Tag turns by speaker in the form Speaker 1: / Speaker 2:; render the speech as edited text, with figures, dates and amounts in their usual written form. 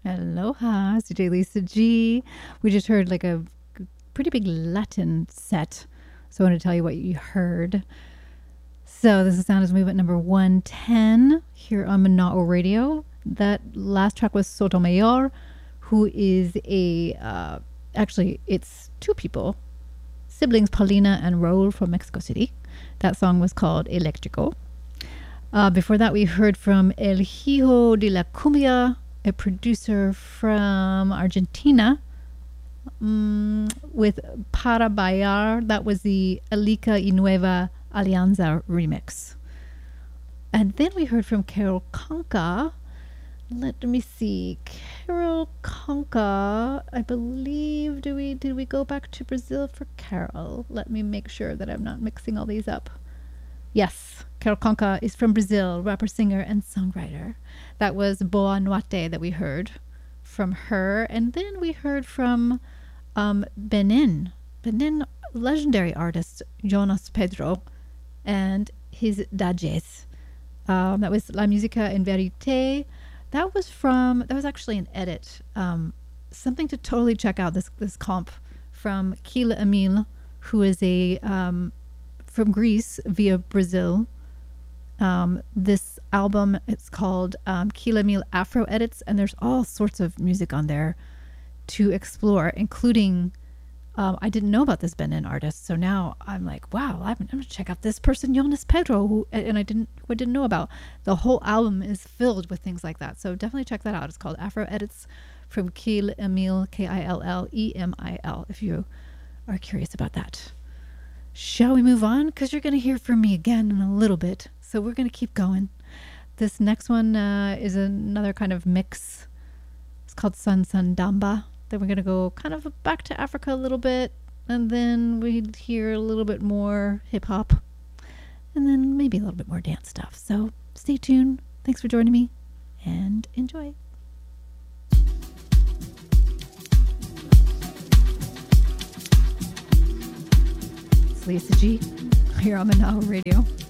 Speaker 1: Aloha, CJ Lisa G. We just heard like a pretty big Latin set. So I want to tell you what you heard. So this is Sound is Movement number 110 here on Mana'o Radio. That last track was Sotomayor, who is actually it's two people, siblings Paulina and Raul from Mexico City. That song was called Electrico. Before that, we heard from El Hijo de la Cumbia, a producer from Argentina, with Para Bailar. That was the Alica y Nueva Alianza remix. And then we heard from Carol Conca. Let me see. Carol Conca, I believe, did we go back to Brazil for Carol? Let me make sure that I'm not mixing all these up. Yes, Carol Conca is from Brazil, rapper, singer, and songwriter. That was Boa Noite that we heard from her. And then we heard from Benin, legendary artist Jonas Pedro and his Dajes. That was La Musica en Verité. That was actually an edit. Something to totally check out, this comp from Kila Emil, who is from Greece via Brazil. This album, it's called Kila Emil Afro Edits, and there's all sorts of music on there to explore, including I didn't know about this Benin artist, so now I'm like, wow, I'm gonna check out this person, Jonas Pedro, and I didn't know about. The whole album is filled with things like that, so definitely check that out. It's called Afro Edits from Kila Emil, Killemil, if you are curious about that. Shall we move on? Because you're going to hear from me again in a little bit. So we're going to keep going. This next one is another kind of mix. It's called San Damba. Then we're going to go kind of back to Africa a little bit. And then we hear a little bit more hip hop. And then maybe a little bit more dance stuff. So stay tuned. Thanks for joining me. And enjoy. Lisa G here on Mana'o Radio.